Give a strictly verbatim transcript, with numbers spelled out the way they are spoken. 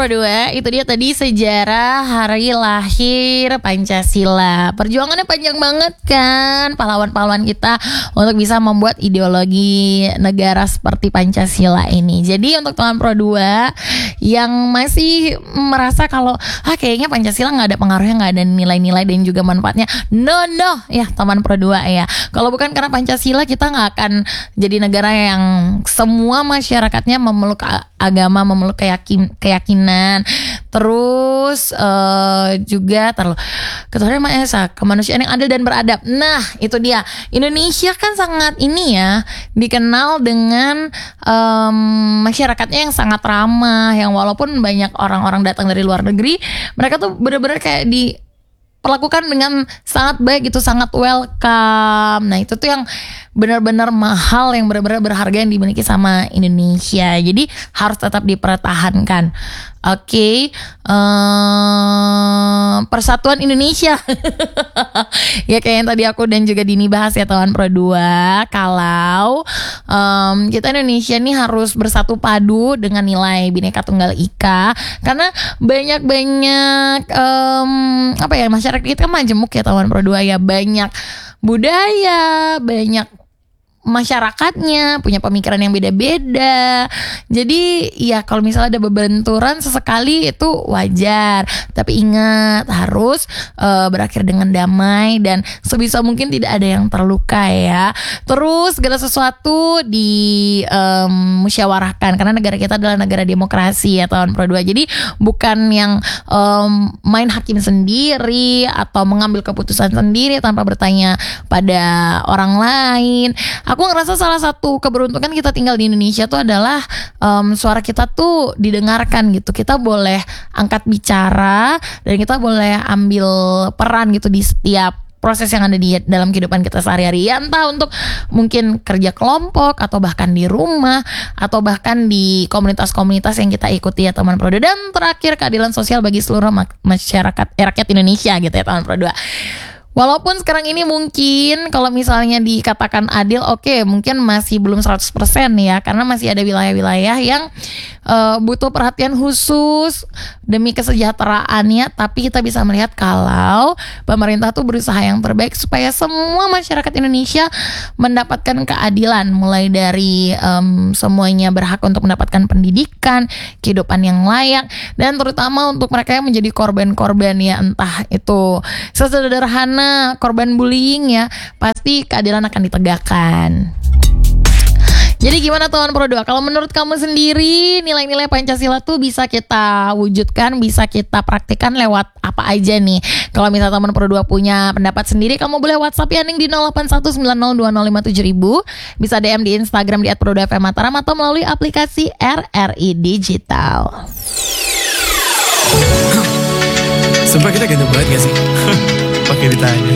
Pro dua, itu dia tadi sejarah hari lahir Pancasila. Perjuangannya panjang banget kan pahlawan-pahlawan kita untuk bisa membuat ideologi negara seperti Pancasila ini. Jadi untuk teman Pro dua yang masih merasa kalau ah kayaknya Pancasila gak ada pengaruhnya, gak ada nilai-nilai dan juga manfaatnya, no no ya teman Pro dua ya. Kalau bukan karena Pancasila kita gak akan jadi negara yang semua masyarakatnya memeluk agama, memeluk keyakin, keyakinan, terus uh, juga terlalu Ketuhanan Maha Esa, kemanusiaan yang adil dan beradab. Nah itu dia, Indonesia kan sangat ini ya, dikenal dengan um, masyarakatnya yang sangat ramah, yang walaupun banyak orang-orang datang dari luar negeri, mereka tuh benar-benar kayak di perlakukan dengan sangat baik gitu, sangat welcome. Nah itu tuh yang benar-benar mahal, yang benar-benar berharga yang dimiliki sama Indonesia. Jadi harus tetap dipertahankan. Oke, okay. uh, Persatuan Indonesia. Ya kayak yang tadi aku dan juga Dini bahas ya teman Pro dua. Kalau um, kita Indonesia nih harus bersatu padu dengan nilai Bhinneka Tunggal Ika. Karena banyak-banyak um, apa ya, masyarakat kita kan majemuk ya teman Pro dua ya. Banyak budaya, banyak masyarakatnya punya pemikiran yang beda-beda. Jadi ya kalau misalnya ada berbenturan sesekali itu wajar, tapi ingat harus uh, berakhir dengan damai dan sebisa mungkin tidak ada yang terluka ya. Terus segala sesuatu di um, musyawarahkan karena negara kita adalah negara demokrasi ya tahun Pro dua. Jadi bukan yang um, main hakim sendiri atau mengambil keputusan sendiri tanpa bertanya pada orang lain. Aku ngerasa salah satu keberuntungan kita tinggal di Indonesia tuh adalah um, suara kita tuh didengarkan gitu. Kita boleh angkat bicara dan kita boleh ambil peran gitu di setiap proses yang ada di dalam kehidupan kita sehari-hari. Ya, entah untuk mungkin kerja kelompok atau bahkan di rumah atau bahkan di komunitas-komunitas yang kita ikuti ya teman Pro dua. Dan terakhir keadilan sosial bagi seluruh masyarakat eh, rakyat Indonesia gitu ya teman Pro dua. Walaupun sekarang ini mungkin kalau misalnya dikatakan adil, oke okay, mungkin masih belum seratus persen ya. Karena masih ada wilayah-wilayah yang uh, butuh perhatian khusus demi kesejahteraannya. Tapi kita bisa melihat kalau pemerintah tuh berusaha yang terbaik supaya semua masyarakat Indonesia mendapatkan keadilan. Mulai dari um, semuanya berhak untuk mendapatkan pendidikan, kehidupan yang layak. Dan terutama untuk mereka yang menjadi korban-korban ya, entah itu sesederhana korban bullying ya, pasti keadilan akan ditegakkan. Jadi gimana teman Pro dua? Kalau menurut kamu sendiri nilai-nilai Pancasila tuh bisa kita wujudkan, bisa kita praktikkan lewat apa aja nih? Kalau misalnya teman Pro dua punya pendapat sendiri, kamu boleh WhatsApp ya Ning di nol delapan satu sembilan nol dua nol lima tujuh ribu. Bisa D M di Instagram di et pro dua f m mataram atau melalui aplikasi R R I Digital. Sumpah kita ganteng banget gak sih? Pakai ditanya.